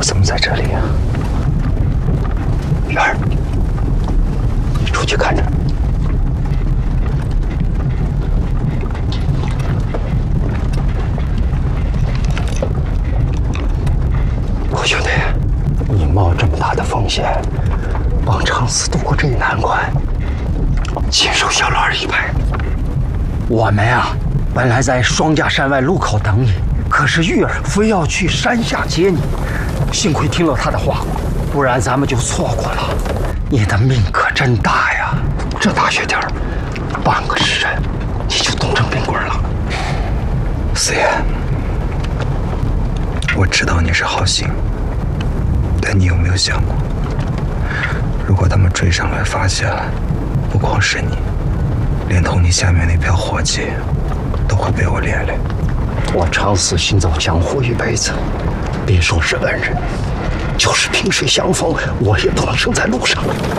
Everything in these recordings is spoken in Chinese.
怎么在这里呀？元儿，你出去看着。郭兄弟，你冒这么大的风险，帮长思渡过这一难关，亲手小老儿一拜。我们啊，本来在双家山外路口等你，可是玉儿非要去山下接你，幸亏听了她的话，不然咱们就错过了。你的命可真大呀！这大雪天，半个时辰你就冻成冰棍了。 四爷，我知道你是好心，但你有没有想过，如果他们追上来发现了，不光是你，连同你下面那票伙计都会被我连累。 我长思行走江湖一辈子，别说是恩人，就是萍水相逢，我也不能生在路上。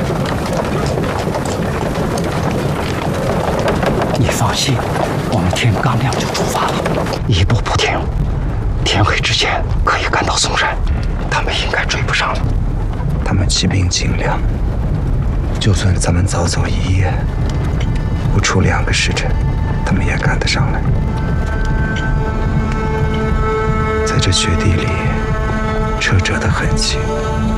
你放心，我们天刚亮就出发了，一步不停，天黑之前可以赶到嵩山，他们应该追不上了。 他们骑兵精良，就算咱们早走一夜，不出2个时辰，他们也赶得上来。在这雪地里，车辙的痕迹